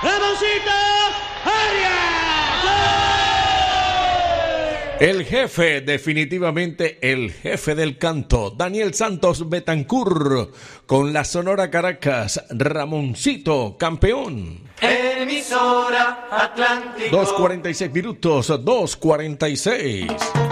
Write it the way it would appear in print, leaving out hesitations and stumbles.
Ramoncito Arias. El jefe, definitivamente el jefe del canto, Daniel Santos Betancur, con la Sonora Caracas, Ramoncito, campeón. Emisora Atlántico. 2:46 minutos, 2:46.